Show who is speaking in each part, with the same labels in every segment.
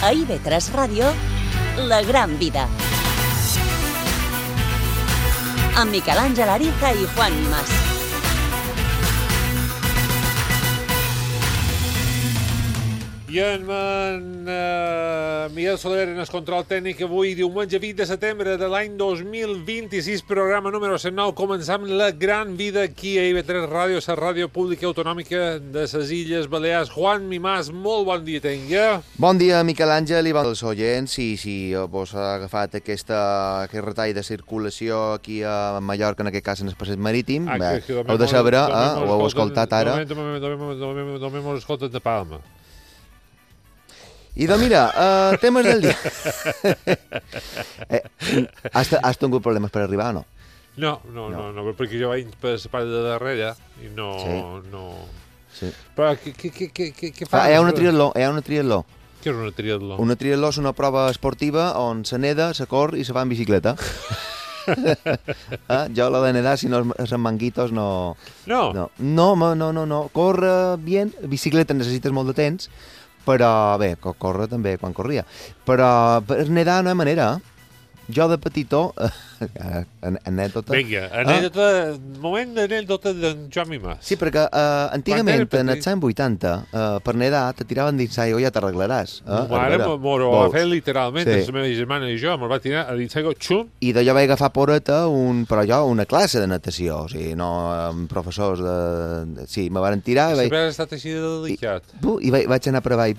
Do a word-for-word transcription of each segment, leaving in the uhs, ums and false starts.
Speaker 1: A I V tres Ràdio, La Gran Vida. Amb Miquel Àngel Ariza i Juan Mas.
Speaker 2: I en, en uh, Miguel Soler en el control tècnic avui, diumenge vint de setembre de l'any dos mil vint-i-sis, programa número cent nou. Començam La Gran Vida aquí a I V tres Ràdio, la ràdio pública autonòmica de les Illes Balears. Juan Mimàs, molt bon dia tenga.
Speaker 3: Bon dia, Miquel Àngel, i bons oients. I si vos ha agafat aquesta, aquest retall de circulació aquí a Mallorca, en aquest cas en el passeig marítim, ah, bé, que, que heu de saber, eh, ho heu escoltat ara.
Speaker 2: Només m'ho escoltat de Palma.
Speaker 3: I doncs mira, uh, temes del dia. eh, has, has tingut problemes per arribar o no?
Speaker 2: No, no, no, no, no perquè jo vaig per la part de darrere i no...
Speaker 3: Sí.
Speaker 2: no...
Speaker 3: Sí.
Speaker 2: Però què, què, què, què, què fas?
Speaker 3: Ah, hi ha una triatló, hi ha una triatló.
Speaker 2: Què és una triatló?
Speaker 3: Una triatló és una prova esportiva on se neda, se cor i se va en bicicleta. eh? Jo la de nedar, si no els manguitos, no...
Speaker 2: No?
Speaker 3: No, no, no, no, no. Corre bien, bicicleta necessites molt de temps, però bé, córrer també quan corria. Però per nedar no hi ha manera, eh? Jo de petitó, anècdota...
Speaker 2: Vinga, anèdota, ah? moment d'anèdota d'en Joan Mimàs.
Speaker 3: Sí, perquè uh, antigament, en els anys vuitanta, uh, per nedar, te tiraven dins l'aigua i ja t'arreglaràs. Eh?
Speaker 2: Mare, m'ho va fer literalment, sí. La meva germana i jo, me'l va tirar a dins l'aigua, xum.
Speaker 3: I d'allò vaig agafar poreta, un, però jo, una classe de natació, o sigui, no amb professors de... Sí, me van tirar...
Speaker 2: Sempre vaig... has estat així de delicat.
Speaker 3: I, i vaig, vaig anar per avall,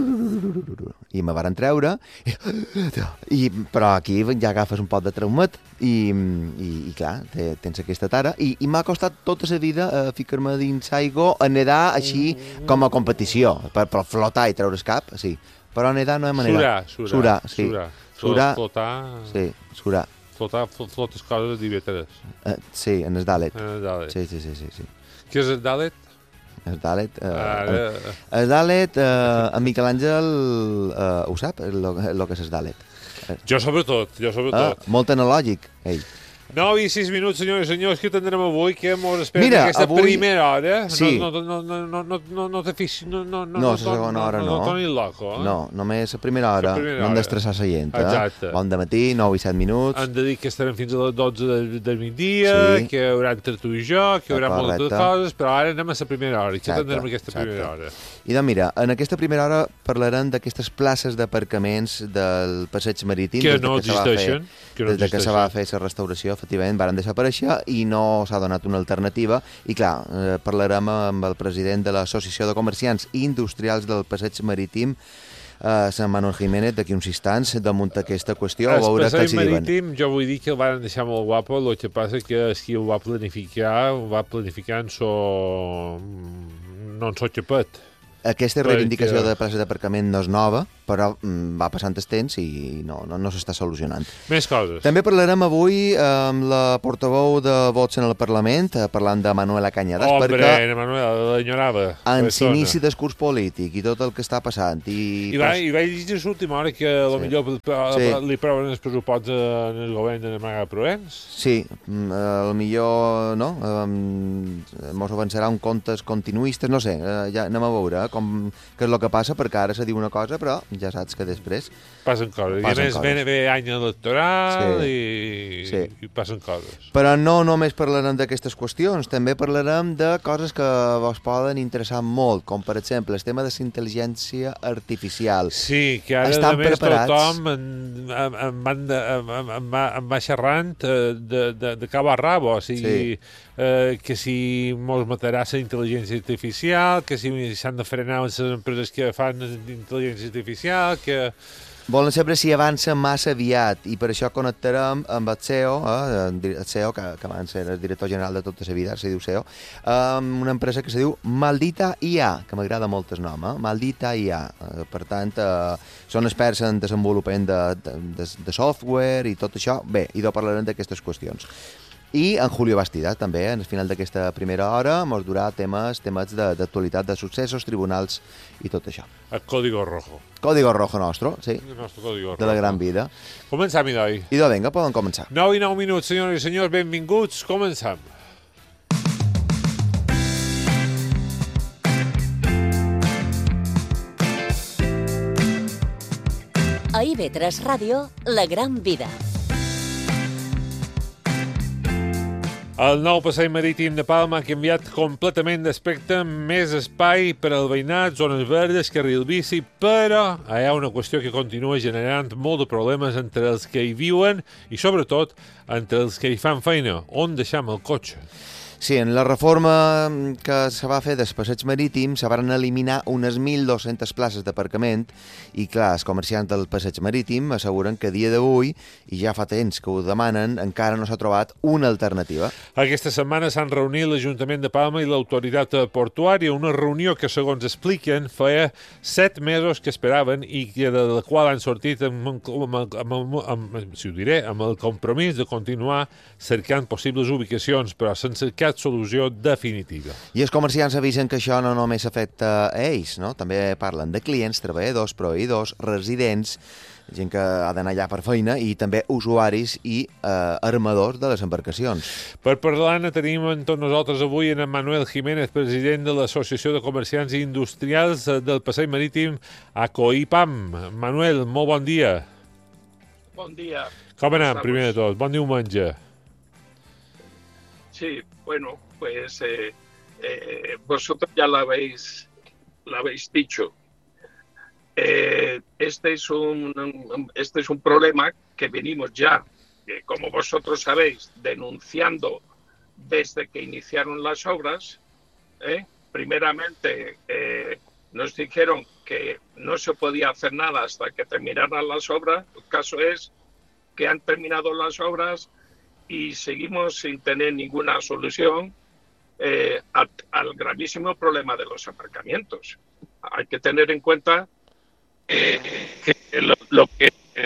Speaker 3: i me van treure, i, i, però aquí ja agafes un pot de traumat i, i, i clar, tens aquesta tara i, i m'ha costat tota la vida uh, ficar-me dins aigua a nedar així com a competició, per, per flotar i treure's cap, sí, però a nedar no hi ha manera.
Speaker 2: Surar,
Speaker 3: surar, sí.
Speaker 2: Surar,
Speaker 3: surar,
Speaker 2: flotar...
Speaker 3: Sí, surar.
Speaker 2: Flotar, flotes coses divertides.
Speaker 3: Uh, sí, en el Dalet.
Speaker 2: En el Dalet.
Speaker 3: Sí, sí, sí, sí, sí.
Speaker 2: Què és el Dalet?
Speaker 3: El Dalet... Uh,
Speaker 2: Ara...
Speaker 3: el, el Dalet, uh, en Miquel Àngel uh, ho sap, el que és el Dalet.
Speaker 2: Jo sobretot, jo sobretot.
Speaker 3: Ah, molt analògic, ell.
Speaker 2: nou i sis minuts, senyores i senyors, que tindrem avui, que ens espera
Speaker 3: Mira,
Speaker 2: aquesta
Speaker 3: avui...
Speaker 2: primera hora.
Speaker 3: Sí.
Speaker 2: No, no, no, no, no, no, no te fixis, no, no, no,
Speaker 3: no, la segona hora no.
Speaker 2: No tornis loco, eh?
Speaker 3: No, només la primera hora,
Speaker 2: primera
Speaker 3: no hem
Speaker 2: hora.
Speaker 3: d'estressar la gent. Eh?
Speaker 2: Exacte.
Speaker 3: Bon de matí, nou i set minuts.
Speaker 2: Han de dir que estarem fins a les dotze del, del migdia, sí. Que hi haurà entre tu i jo, que hi haurà moltes coses, però ara anem a la primera hora, i que tindrem aquesta exacte. Primera hora.
Speaker 3: I doncs mira, en aquesta primera hora parlarem d'aquestes places d'aparcaments del passeig marítim.
Speaker 2: Que no existeixen.
Speaker 3: Des de que se va fer la restauració, efectivament, van desaparèixer i no s'ha donat una alternativa. I clar, eh, parlarem amb el president de l'Associació de Comerciants i Industrials del Passeig Marítim, eh, Sant Manuel Jiménez, d'aquí uns instants, damunt aquesta qüestió.
Speaker 2: El passeig marítim, jo vull dir que el van deixar molt guapo, el que passa que qui ho va planificar, ho va planificar en so... no en so xapet.
Speaker 3: Aquesta reivindicació perquè... de places d'aparcament no és nova, però mm, va passant el temps i no, no, no s'està solucionant.
Speaker 2: Més coses.
Speaker 3: També parlarem avui amb la portaveu de Vots en el Parlament, parlant de Manuela Cañadas.
Speaker 2: Hombre,
Speaker 3: perquè
Speaker 2: Manuela, l'enyorava.
Speaker 3: En l'inici del curs polític i tot el que està passant. I,
Speaker 2: I, va, i vaig dir a l'última hora que sí. Potser sí. Li proven els pressuposts en el govern de Maga Provenç.
Speaker 3: Sí, a lo millor no, ens avançarà un comptes continuistes, no sé, ja anem a veure com, què és el que passa, perquè ara se diu una cosa, però ja saps que després...
Speaker 2: Passen coses.
Speaker 3: Passen
Speaker 2: I a més, ve, ve any electoral sí. I,
Speaker 3: sí.
Speaker 2: i passen coses.
Speaker 3: Però no només parlarem d'aquestes qüestions, també parlarem de coses que vos poden interessar molt, com per exemple el tema de la intel·ligència artificial.
Speaker 2: Sí, que ara
Speaker 3: Estan
Speaker 2: a més
Speaker 3: preparats?
Speaker 2: tothom em, em, em, van de, em, em, va, em va xerrant de, de, de cabo a rabo, o sigui... Sí. Eh, que si mos matarà la intel·ligència artificial, que si s'han de frenar les empreses que fan intel·ligència artificial, que...
Speaker 3: Volen saber si avança massa aviat i per això connectarem amb el C E O, eh, el C E O, que, que van ser el director general de tota la vida, se diu C E O, amb una empresa que se diu Maldita I A, que m'agrada molt el nom, eh? Maldita I A. Eh, per tant, eh, són experts en desenvolupament de, de, de, de software i tot això. Bé, i no parlarem d'aquestes qüestions. I en Julio Bastida, també, en el final d'aquesta primera hora, ens durà temes temes d'actualitat, de, de successos, tribunals i tot això.
Speaker 2: El Código Rojo.
Speaker 3: Código Rojo nostre, sí.
Speaker 2: El nostre Código Rojo.
Speaker 3: De la gran vida.
Speaker 2: Començam, idoi.
Speaker 3: Idò, vinga, poden començar.
Speaker 2: nou i nou minuts, senyores i senyors, benvinguts, començam.
Speaker 1: A I V tres Ràdio, La Gran Vida.
Speaker 2: El nou passeig marítim de Palma ha canviat completament d'aspecte, més espai per al veïnat, zones verdes, carril bici, però hi ha una qüestió que continua generant molt de problemes entre els que hi viuen i, sobretot, entre els que hi fan feina. On deixam el cotxe?
Speaker 3: Sí, en la reforma que se va fer del passeig marítim se van eliminar unes mil dues-centes places d'aparcament i, clar, els comerciants del passeig marítim asseguren que a dia d'avui, i ja fa temps que ho demanen, encara no s'ha trobat una alternativa.
Speaker 2: Aquesta setmana s'han reunit l'Ajuntament de Palma i l'autoritat portuària, una reunió que, segons expliquen, feia set mesos que esperaven i de la qual han sortit amb, amb, amb, amb, amb, si ho diré, amb el compromís de continuar cercant possibles ubicacions, però sense cap solució definitiva.
Speaker 3: I els comerciants avisen que això no només afecta a ells, no? També parlen de clients, treballadors, proveïdors, residents, gent que ha d'anar allà per feina, i també usuaris i eh, armadors de les embarcacions.
Speaker 2: Per parlar-ne tenim amb tots nosaltres avui en Manuel Jiménez, president de l'Associació de Comerciants i Industrials del Passeig Marítim ACOIPAM. Manuel, molt bon dia.
Speaker 4: Bon dia.
Speaker 2: Com anem, primer de tot? Bon diumenge.
Speaker 4: Sí, bueno, pues eh, eh, vosotros ya lo habéis, lo habéis dicho. Eh, este es un, este es un problema que venimos ya, eh, como vosotros sabéis, denunciando desde que iniciaron las obras. ¿eh? Primeramente eh, nos dijeron que no se podía hacer nada hasta que terminaran las obras. El caso es que han terminado las obras y seguimos sin tener ninguna solución eh, al, al gravísimo problema de los aparcamientos. Hay que tener en cuenta eh, que lo, lo que eh,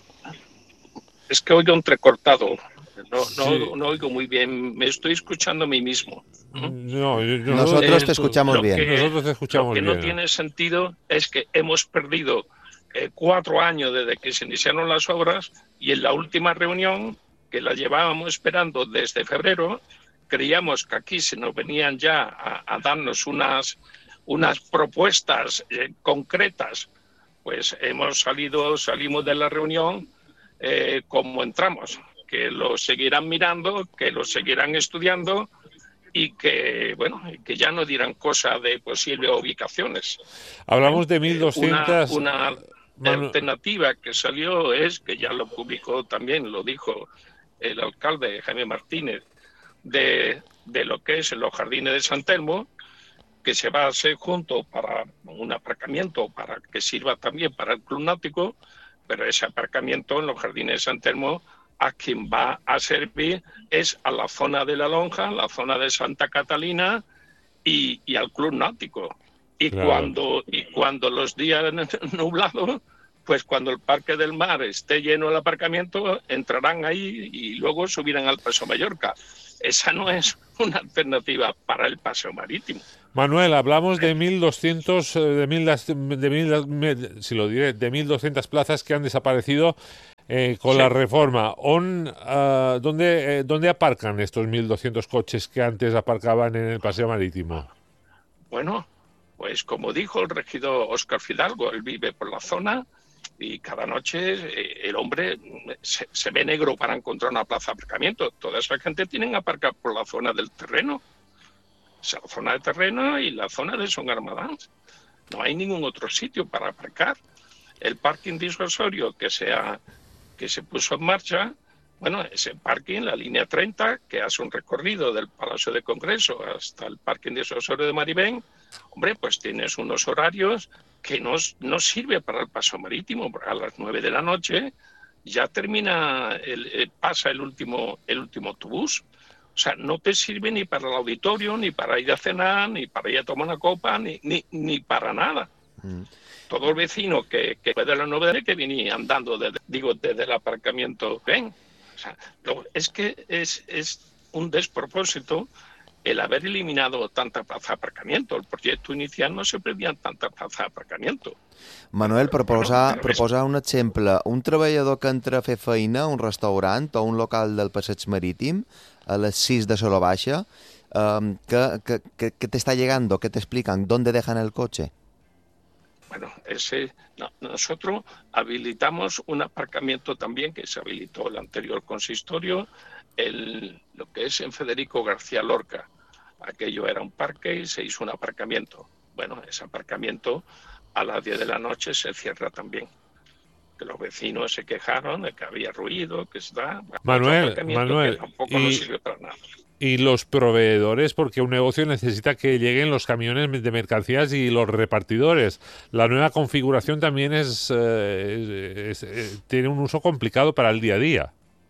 Speaker 4: es que oigo entrecortado, no, no,
Speaker 2: sí.
Speaker 4: no oigo muy bien, me estoy escuchando a mí mismo.
Speaker 2: No, yo, yo,
Speaker 3: Nosotros
Speaker 4: eh,
Speaker 3: te escuchamos bien.
Speaker 4: Que,
Speaker 2: Nosotros te escuchamos
Speaker 4: lo que
Speaker 2: bien.
Speaker 4: no tiene sentido es que hemos perdido eh, cuatro años desde que se iniciaron las obras y en la última reunión, que la llevábamos esperando desde febrero, creíamos que aquí se nos venían ya a, a darnos unas, unas propuestas eh, concretas. Pues hemos salido, salimos de la reunión eh, como entramos, que lo seguirán mirando, que lo seguirán estudiando y que, bueno, que ya no dirán cosa de posibles ubicaciones.
Speaker 2: Hablamos de mil doscientas...
Speaker 4: Una, una
Speaker 2: Manu...
Speaker 4: alternativa que salió es, que ya lo publicó también, lo dijo el alcalde Jaime Martínez, de, de lo que es los jardines de San Telmo, que se va a hacer junto para un aparcamiento para que sirva también para el club náutico, pero ese aparcamiento en los jardines de San Telmo a quien va a servir es a la zona de la Lonja, la zona de Santa Catalina y, y al club náutico. Y, claro. cuando, y cuando los días nublados, pues cuando el Parque del Mar esté lleno el aparcamiento, entrarán ahí y luego subirán al Paseo Mallorca. Esa no es una alternativa para el paseo marítimo.
Speaker 2: Manuel, hablamos de mil doscientos, de mil, de mil, si lo diré, de mil doscientas plazas que han desaparecido eh, con sí. la reforma. On, uh, ¿dónde, eh, ¿Dónde aparcan estos mil doscientos coches que antes aparcaban en el paseo marítimo?
Speaker 4: Bueno, pues como dijo el regidor Óscar Fidalgo, él vive por la zona y cada noche eh, el hombre se, se ve negro para encontrar una plaza de aparcamiento. Toda esa gente tiene que aparcar por la zona del terreno. O sea, la zona de terreno y la zona de Son Armadans. No hay ningún otro sitio para aparcar. El parking disuasorio que se, ha, que se puso en marcha, bueno, ese parking, la línea treinta, que hace un recorrido del Palacio de Congreso hasta el parking disuasorio de Maribén, hombre, pues tienes unos horarios que no, no sirve para el paseo marítimo, porque a las nueve de la noche ya termina, el, el, pasa el último, el último autobús. O sea, no te sirve ni para el auditorio, ni para ir a cenar, ni para ir a tomar una copa, ni, ni, ni para nada. Mm. Todo el vecino que, que fue de la novedad que venía andando, desde, digo, desde el aparcamiento, ven. O sea, lo, es que es, es un despropósito el haber eliminado tanta plaza de aparcamiento. El proyecto inicial no se pedían tanta plaza de aparcamiento.
Speaker 3: Manuel, per posar, per posar un exemple, un treballador que entra a fer feina a un restaurant o un local del passeig marítim a les sis de Solo Baixa, um, ¿qué, qué, qué, ¿qué te está llegando? ¿Qué te explican? ¿Dónde dejan el coche?
Speaker 4: Bueno, ese, no, nosotros habilitamos un aparcamiento también que se habilitó el anterior consistorio, el, lo que es en Federico García Lorca. Aquello era un parque y se hizo un aparcamiento. Bueno, ese aparcamiento a las diez de la noche se cierra también. Que los vecinos se quejaron de que había ruido, que está...
Speaker 2: Manuel, Manuel,
Speaker 4: que tampoco
Speaker 2: y,
Speaker 4: no sirvió para nada.
Speaker 2: Y los proveedores, porque un negocio necesita que lleguen los camiones de mercancías y los repartidores. La nueva configuración también es, eh, es, es tiene un uso complicado para el día a día.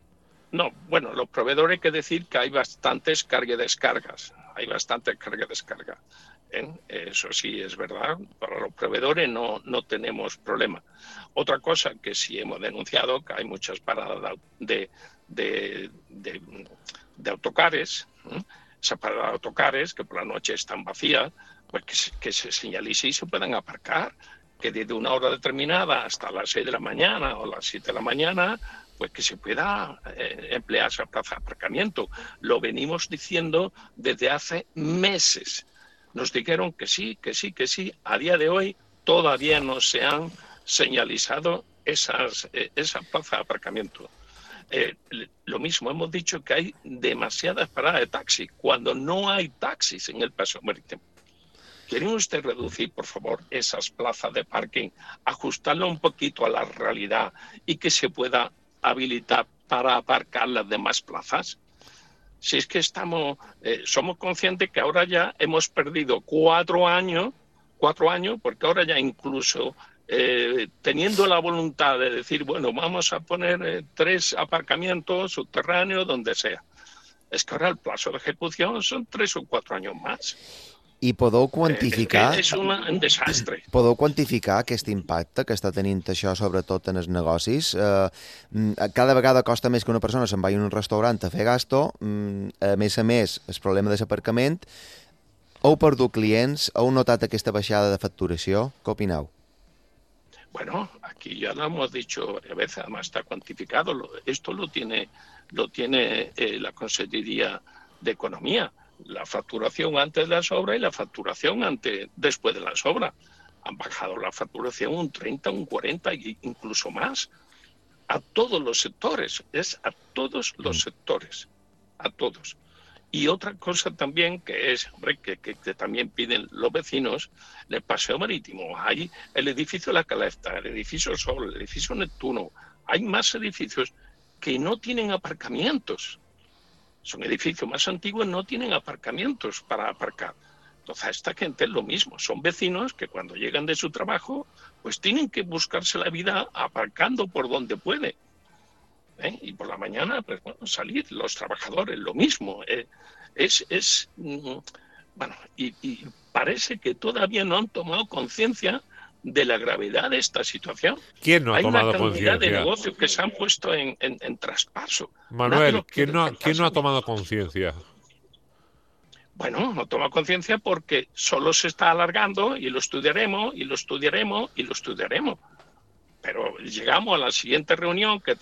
Speaker 4: No, bueno, los proveedores hay que decir que hay bastantes carga y descargas. Hay bastante carga y descarga. ¿Eh? Eso sí es verdad. Para los proveedores no, no tenemos problema. Otra cosa que sí hemos denunciado, que hay muchas paradas de, de, de, de autocares, ¿eh? Esas paradas de autocares que por la noche están vacías, pues que se, que se señalice y se puedan aparcar. Que desde una hora determinada hasta las seis de la mañana o las siete de la mañana, pues que se pueda eh, emplear esa plaza de aparcamiento. Lo venimos diciendo desde hace meses. Nos dijeron que sí, que sí, que sí. A día de hoy todavía no se han señalizado esas, eh, esas plazas de aparcamiento. Eh, lo mismo, hemos dicho que hay demasiadas paradas de taxi, cuando no hay taxis en el paseo marítimo. ¿Quieren usted reducir, por favor, esas plazas de parking, ajustarlo un poquito a la realidad y que se pueda habilitar para aparcar las demás plazas? Si es que estamos, eh, somos conscientes que ahora ya hemos perdido cuatro años, cuatro años, porque ahora ya incluso eh, teniendo la voluntad de decir, bueno, vamos a poner eh, tres aparcamientos subterráneos donde sea. És que ara el plazo d'execució són tres o quatre anys més.
Speaker 3: I podeu quantificar...
Speaker 4: Eh, és un, un desastre.
Speaker 3: Podeu quantificar aquest impacte que està tenint això, sobretot en els negocis? Eh, cada vegada costa més que una persona se'n vagi a un restaurant a fer gasto. A més a més, el problema de l'aparcament. Heu perdut clients? Heu notat aquesta baixada de facturació? Què opineu?
Speaker 4: Bueno, aquí ya lo hemos dicho a veces, además está cuantificado. Esto lo tiene, lo tiene eh, la Consejería de Economía. La facturación antes de las obras y la facturación ante, después de las obras. Han bajado la facturación un treinta, un cuarenta e incluso más. A todos los sectores, es a todos los sectores, a todos. Y otra cosa también que es, hombre, que, que, que también piden los vecinos, el paseo marítimo. Hay el edificio La Calefta, el edificio Sol, el edificio Neptuno. Hay más edificios que no tienen aparcamientos. Son edificios más antiguos, no tienen aparcamientos para aparcar. Entonces, a esta gente es lo mismo. Son vecinos que cuando llegan de su trabajo, pues tienen que buscarse la vida aparcando por donde puede. ¿Eh? Y por la mañana, pues bueno, salir los trabajadores, lo mismo. Eh, es, es, mm, bueno, y, y parece que todavía no han tomado conciencia de la gravedad de esta situación.
Speaker 2: ¿Quién no ha
Speaker 4: Hay
Speaker 2: tomado
Speaker 4: una cantidad
Speaker 2: conciencia?
Speaker 4: de negocios que se han puesto en, en, en traspaso.
Speaker 2: Manuel, ¿quién no, ¿quién no ha tomado conciencia?
Speaker 4: Bueno, no toma conciencia porque solo se está alargando y lo estudiaremos, y lo estudiaremos, y lo estudiaremos. Pero llegamos a la siguiente reunión que